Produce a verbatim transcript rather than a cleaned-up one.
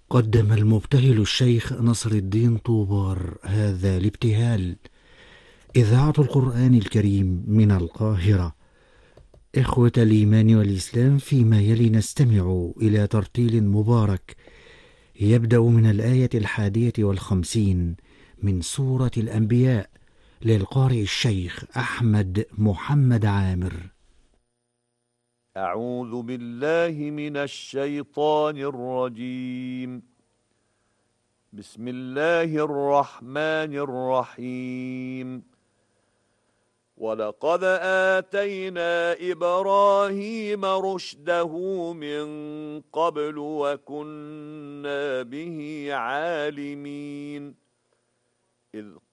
قدم المبتهل الشيخ نصر الدين طوبار هذا الابتهال. إذاعة القرآن الكريم من القاهرة. إخوة الإيمان والإسلام، فيما يلي نستمع إلى ترتيل مبارك يبدأ من الآية الحادية والخمسين من سورة الأنبياء للقارئ الشيخ أحمد محمد عامر. أعوذ بالله من الشيطان الرجيم. بسم الله الرحمن الرحيم. ولقد آتينا إبراهيم رشده من قبل وكنا به عالمين. إذ